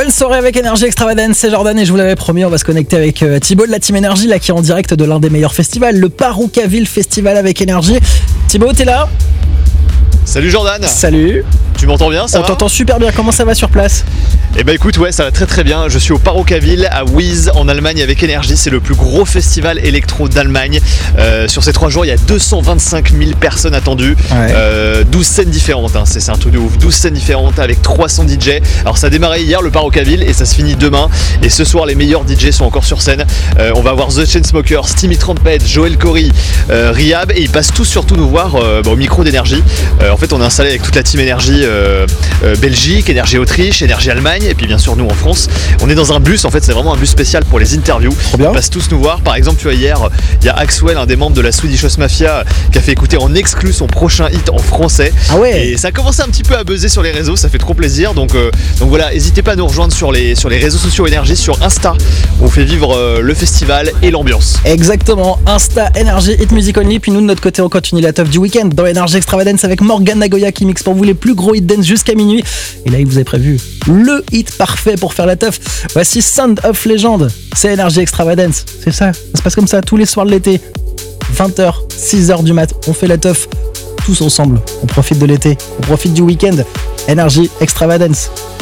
Bonne soirée avec Énergie Extravagance, c'est Jordan et je vous l'avais promis, on va se connecter avec Thibaut de la Team Énergie là qui est en direct de l'un des meilleurs festivals, le Paroucaville Festival avec Énergie. Thibaut, t'es là ? Salut Jordan. Salut. Tu m'entends bien, ça On va ? t'entend super bien, comment ça va sur place ? Eh ben écoute, ouais, ça va très très bien. Je suis au Paroucaville à Wies en Allemagne avec Énergie. C'est le plus gros festival électro d'Allemagne. Sur ces 3 jours, il y a 225 000 personnes attendues. Ouais. 12 scènes différentes, hein. C'est un truc de ouf. 12 scènes différentes avec 300 DJ. Alors ça a démarré hier le Paroucaville et ça se finit demain. Et ce soir, les meilleurs DJ sont encore sur scène. On va voir The Chainsmokers, Timmy Trumpet, Joel Corey, Rihab. Et ils passent tous surtout nous voir au micro d'Énergie. En fait, on est installé avec toute la team Énergie Belgique, Énergie Autriche, Énergie Allemagne. Et puis bien sûr nous en France, on est dans un bus, en fait c'est vraiment un bus spécial pour les interviews. Ils passent tous nous voir. Par exemple tu vois hier, il y a Axwell, un des membres de la Swedish House Mafia, qui a fait écouter en exclu son prochain hit en français. Ah ouais. Et ça a commencé un petit peu à buzzer sur les réseaux, ça fait trop plaisir. Donc voilà, n'hésitez pas à nous rejoindre sur les réseaux sociaux Énergie, sur Insta, où on fait vivre le festival et l'ambiance. Exactement, Insta, Énergie, Hit Music Only. Puis nous de notre côté on continue la teuf du week-end dans Énergie Extravagance avec Morgan Nagoya qui mixe pour vous les plus gros hit dance jusqu'à minuit. Et là il vous a prévu le hit parfait pour faire la teuf. Voici Sound of Legend, c'est Énergie Extravagance. C'est ça se passe comme ça tous les soirs de l'été. 20h, 6h du mat, on fait la teuf tous ensemble. On profite de l'été, on profite du week-end. Énergie Extravagance.